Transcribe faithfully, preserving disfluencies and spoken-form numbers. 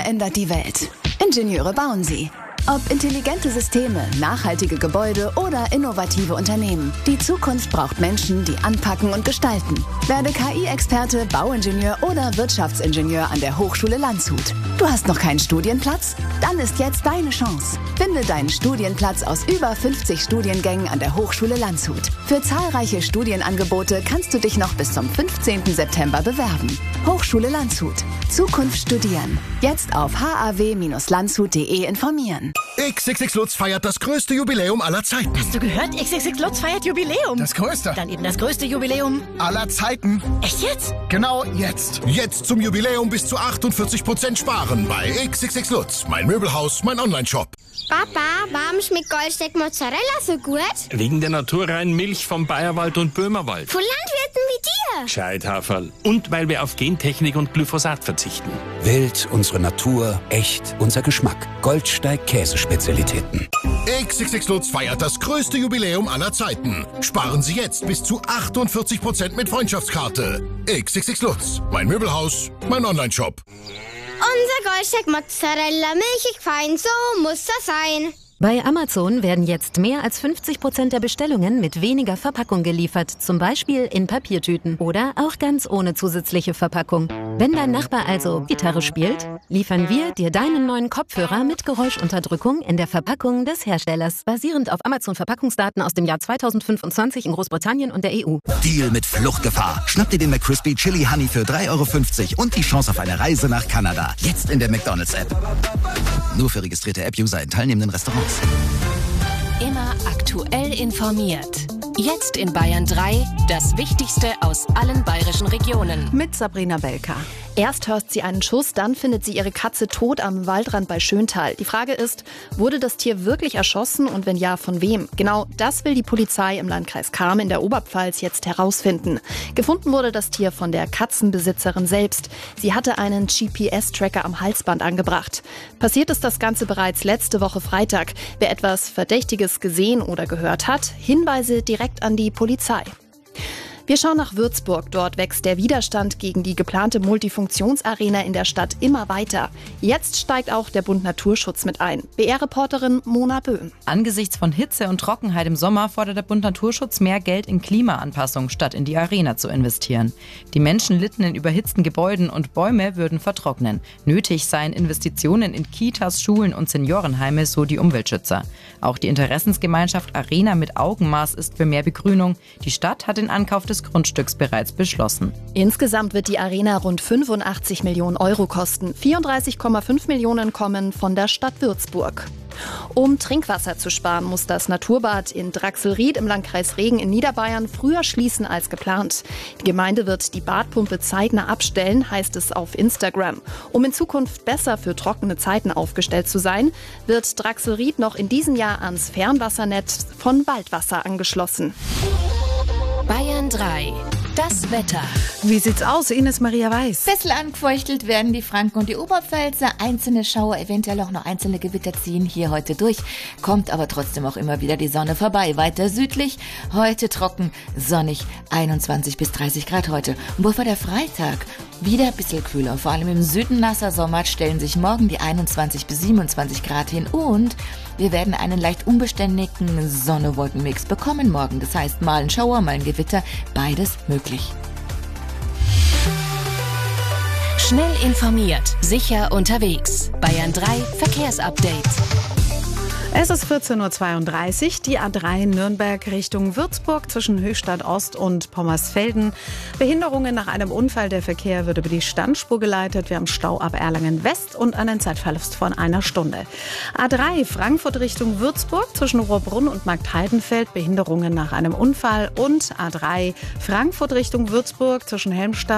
verändert die Welt. Ingenieure bauen sie. Ob intelligente Systeme, nachhaltige Gebäude oder innovative Unternehmen. Die Zukunft braucht Menschen, die anpacken und gestalten. Werde K I-Experte, Bauingenieur oder Wirtschaftsingenieur an der Hochschule Landshut. Du hast noch keinen Studienplatz? Dann ist jetzt deine Chance. Finde deinen Studienplatz aus über fünfzig Studiengängen an der Hochschule Landshut. Für zahlreiche Studienangebote kannst du dich noch bis zum fünfzehnten September bewerben. Hochschule Landshut. Zukunft studieren. Jetzt auf h a w Bindestrich landshut punkt de informieren. X X X Lutz feiert das größte Jubiläum aller Zeiten. Hast du gehört? X X X Lutz feiert Jubiläum. Das größte. Dann eben das größte Jubiläum aller Zeiten. Echt jetzt? Genau jetzt. Jetzt zum Jubiläum bis zu achtundvierzig Prozent sparen bei X X X Lutz. Mein Möbelhaus, mein Onlineshop. Papa, warum schmeckt Goldsteak Mozzarella so gut? Wegen der naturreinen Milch vom Bayerwald und Böhmerwald. Von Landwirten wie dir. Gescheithaferl. Und weil wir auf Gentechnik und Glyphosat verzichten. Wild, unsere Natur, echt, unser Geschmack. Goldsteig Käsespezialitäten. X X X Lutz feiert das größte Jubiläum aller Zeiten. Sparen Sie jetzt bis zu achtundvierzig Prozent mit Freundschaftskarte. X X X Lutz. Mein Möbelhaus, mein Onlineshop. Unser Goldsteak Mozzarella, milchig fein, so muss das sein. Bei Amazon werden jetzt mehr als fünfzig Prozent der Bestellungen mit weniger Verpackung geliefert, zum Beispiel in Papiertüten oder auch ganz ohne zusätzliche Verpackung. Wenn dein Nachbar also Gitarre spielt, liefern wir dir deinen neuen Kopfhörer mit Geräuschunterdrückung in der Verpackung des Herstellers, basierend auf Amazon-Verpackungsdaten aus dem Jahr zweitausendfünfundzwanzig in Großbritannien und der E U. Deal mit Fluchtgefahr. Schnapp dir den McCrispy Chili Honey für drei Euro fünfzig und die Chance auf eine Reise nach Kanada. Jetzt in der McDonald's-App. Nur für registrierte App-User in teilnehmenden Restaurants. Immer aktuell informiert. Jetzt in Bayern drei, das Wichtigste aus allen bayerischen Regionen. Mit Sabrina Belka. Erst hört sie einen Schuss, dann findet sie ihre Katze tot am Waldrand bei Schöntal. Die Frage ist, wurde das Tier wirklich erschossen und wenn ja, von wem? Genau das will die Polizei im Landkreis Cham in der Oberpfalz jetzt herausfinden. Gefunden wurde das Tier von der Katzenbesitzerin selbst. Sie hatte einen G P S-Tracker am Halsband angebracht. Passiert ist das Ganze bereits letzte Woche Freitag. Wer etwas Verdächtiges gesehen oder gehört hat, Hinweise direkt an die Polizei. Wir schauen nach Würzburg. Dort wächst der Widerstand gegen die geplante Multifunktionsarena in der Stadt immer weiter. Jetzt steigt auch der Bund Naturschutz mit ein. B R-Reporterin Mona Böhm. Angesichts von Hitze und Trockenheit im Sommer fordert der Bund Naturschutz mehr Geld in Klimaanpassung, statt in die Arena zu investieren. Die Menschen litten in überhitzten Gebäuden und Bäume würden vertrocknen. Nötig seien Investitionen in Kitas, Schulen und Seniorenheime, so die Umweltschützer. Auch die Interessensgemeinschaft Arena mit Augenmaß ist für mehr Begrünung. Die Stadt hat den Ankauf des Grundstücks bereits beschlossen. Insgesamt wird die Arena rund fünfundachtzig Millionen Euro kosten. vierunddreißig Komma fünf Millionen kommen von der Stadt Würzburg. Um Trinkwasser zu sparen, muss das Naturbad in Draxelried im Landkreis Regen in Niederbayern früher schließen als geplant. Die Gemeinde wird die Badpumpe zeitnah abstellen, heißt es auf Instagram. Um in Zukunft besser für trockene Zeiten aufgestellt zu sein, wird Draxelried noch in diesem Jahr ans Fernwassernetz von Waldwasser angeschlossen. Bayern drei. Das Wetter. Wie sieht's aus, Ines Maria Weiß? Bisschen angefeuchtelt werden die Franken und die Oberpfälzer. Einzelne Schauer, eventuell auch noch einzelne Gewitter ziehen hier heute durch. Kommt aber trotzdem auch immer wieder die Sonne vorbei. Weiter südlich, heute trocken, sonnig, einundzwanzig bis dreißig Grad heute. Und bevor der Freitag wieder ein bisschen kühler, vor allem im Süden nasser Sommer, stellen sich morgen die einundzwanzig bis siebenundzwanzig Grad hin und wir werden einen leicht unbeständigen Sonne-Wolken-Mix bekommen morgen. Das heißt, mal ein Schauer, mal ein Gewitter, beides möglich. Schnell informiert, sicher unterwegs. Bayern drei Verkehrsupdate. Es ist vierzehn Uhr zweiunddreißig, die A drei Nürnberg Richtung Würzburg zwischen Höchstadt Ost und Pommersfelden. Behinderungen nach einem Unfall, der Verkehr wird über die Standspur geleitet. Wir haben Stau ab Erlangen West und einen Zeitverlust von einer Stunde. A drei Frankfurt Richtung Würzburg zwischen Rohrbrunn und Marktheidenfeld, Behinderungen nach einem Unfall. Und A drei Frankfurt Richtung Würzburg zwischen Helmstadt